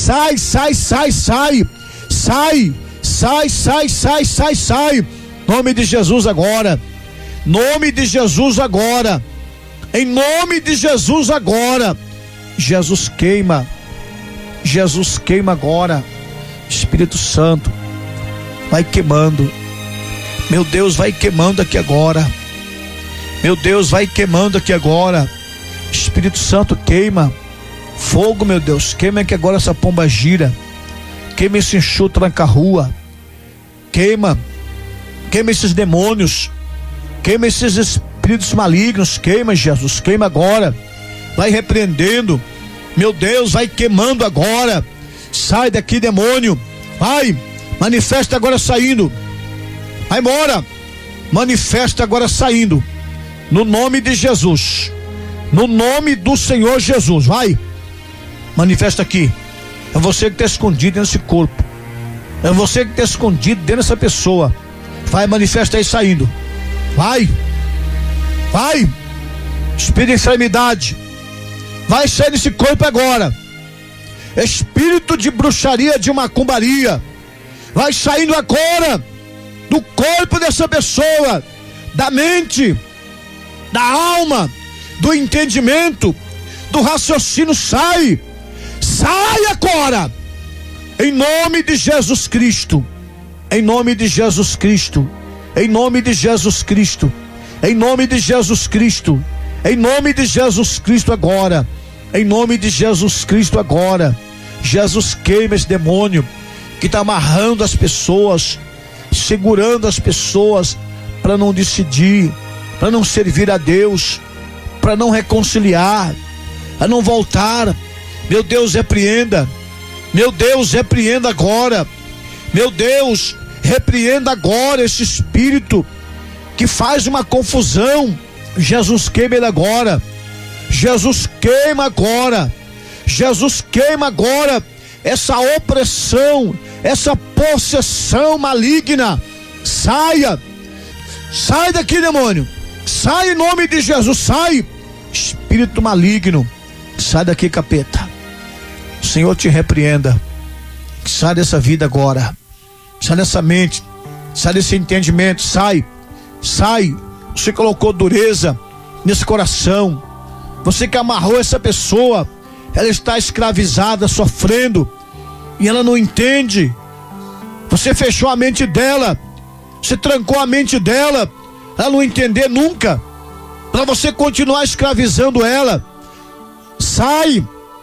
sai, sai, sai, sai, sai, sai, sai, sai, sai, sai, nome de Jesus agora, nome de Jesus agora, em nome de Jesus agora. Jesus queima agora. Espírito Santo, vai queimando, meu Deus, vai queimando aqui agora, meu Deus, vai queimando aqui agora. Espírito Santo, queima, fogo, meu Deus, queima aqui agora essa pomba gira, queima esse enxuto tranca-rua, queima esses demônios, queima esses espíritos malignos, queima, Jesus, queima agora, vai repreendendo, meu Deus, vai queimando agora. Sai daqui, demônio, vai, manifesta agora saindo, vai embora, manifesta agora saindo, no nome de Jesus, no nome do Senhor Jesus, vai, manifesta aqui. É você que está escondido nesse corpo, é você que está escondido dentro dessa pessoa, vai, manifesta aí saindo, vai, espírito de enfermidade, vai sair desse corpo agora. Espírito de bruxaria, de macumbaria, vai saindo agora do corpo dessa pessoa, da mente, da alma, do entendimento, do raciocínio, sai agora, em nome de Jesus Cristo, em nome de Jesus Cristo, em nome de Jesus Cristo, em nome de Jesus Cristo, em nome de Jesus Cristo agora, em nome de Jesus Cristo agora. Jesus, queima esse demônio que está amarrando as pessoas, segurando as pessoas para não decidir, para não servir a Deus, para não reconciliar, a não voltar. Meu Deus, repreenda, meu Deus, repreenda agora, meu Deus, repreenda agora esse espírito que faz uma confusão. Jesus, queima ele agora, Jesus, queima agora, Jesus, queima agora essa opressão, essa possessão maligna. Sai daqui, demônio, sai em nome de Jesus, sai, espírito maligno, sai daqui, capeta. O Senhor te repreenda, sai dessa vida agora, sai dessa mente, sai desse entendimento, sai. Você colocou dureza nesse coração, você que amarrou essa pessoa, ela está escravizada, sofrendo, e ela não entende. Você fechou a mente dela, você trancou a mente dela, ela não entender nunca, para você continuar escravizando ela. Sai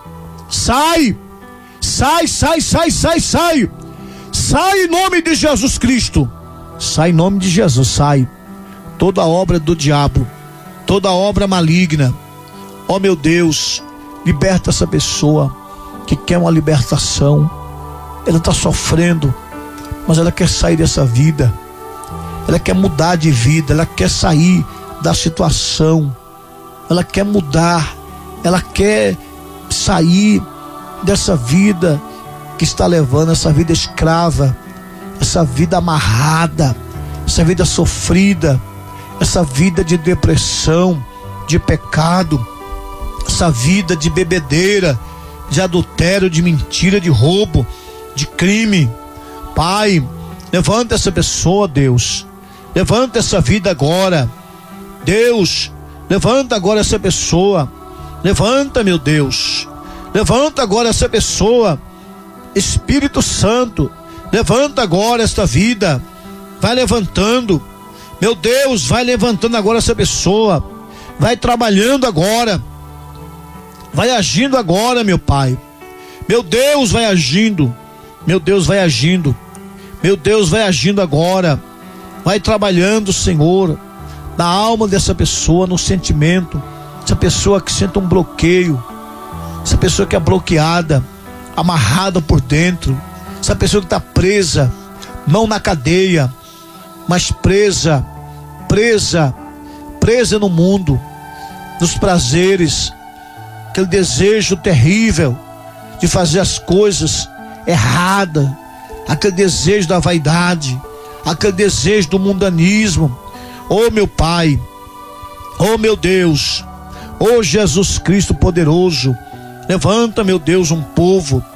em nome de Jesus Cristo, sai em nome de Jesus, sai toda obra do diabo, toda obra maligna. Ó meu Deus, liberta essa pessoa que quer uma libertação. Ela está sofrendo, mas ela quer sair dessa vida, ela quer mudar de vida, ela quer sair da situação, ela quer mudar, ela quer sair dessa vida que está levando, essa vida escrava, essa vida amarrada, essa vida sofrida, essa vida de depressão, de pecado, essa vida de bebedeira, de adultério, de mentira, de roubo, de crime. Pai, levanta essa pessoa, Deus, levanta essa vida agora, Deus, levanta agora essa pessoa, levanta, meu Deus, levanta agora essa pessoa, Espírito Santo, levanta agora esta vida, vai levantando, meu Deus, vai levantando agora essa pessoa, vai trabalhando agora, vai agindo agora, meu Pai, meu Deus, vai agindo, meu Deus, vai agindo, meu Deus, vai agindo agora, vai trabalhando, Senhor, na alma dessa pessoa, no sentimento, essa pessoa que sente um bloqueio, essa pessoa que é bloqueada, amarrada por dentro, essa pessoa que está presa, não na cadeia, mas presa no mundo, nos prazeres, aquele desejo terrível de fazer as coisas erradas, aquele desejo da vaidade, aquele desejo do mundanismo. Oh meu Pai, oh meu Deus, oh Jesus Cristo poderoso, levanta, meu Deus, um povo